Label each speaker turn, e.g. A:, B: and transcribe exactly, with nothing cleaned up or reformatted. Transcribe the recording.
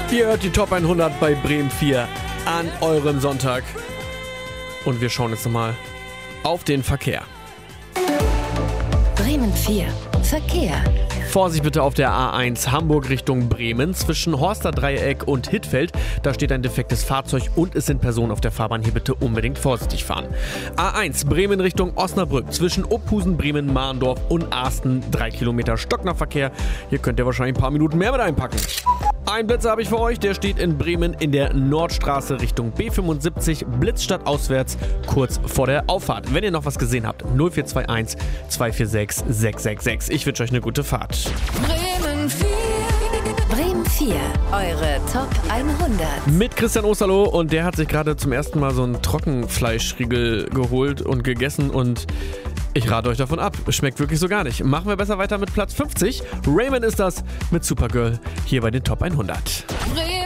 A: Ihr hört die Top hundert bei Bremen vier an eurem Sonntag. Und wir schauen jetzt nochmal auf den Verkehr.
B: Bremen vier, Verkehr.
A: Vorsicht bitte auf der A eins Hamburg Richtung Bremen zwischen Horster Dreieck und Hittfeld. Da steht ein defektes Fahrzeug und es sind Personen auf der Fahrbahn. Hier bitte unbedingt vorsichtig fahren. A eins Bremen Richtung Osnabrück zwischen Opphusen, Bremen, Mahndorf und Arsten. Drei Kilometer Stocknerverkehr. Hier könnt ihr wahrscheinlich ein paar Minuten mehr mit einpacken. Ein Blitzer habe ich für euch, der steht in Bremen in der Nordstraße Richtung B fünfundsiebzig, Blitzstadt auswärts, kurz vor der Auffahrt. Wenn ihr noch was gesehen habt, null vier zwei eins, zwei vier sechs, sechs sechs sechs. Ich wünsche euch eine gute Fahrt.
B: Bremen vier. Bremen vier, eure Top hundert.
A: Mit Christian Osterloh und der hat sich gerade zum ersten Mal so einen Trockenfleischriegel geholt und gegessen und ich rate euch davon ab. Schmeckt wirklich so gar nicht. Machen wir besser weiter mit Platz fünfzig. Raymond ist das mit Supergirl hier bei den Top hundert.
B: Bremen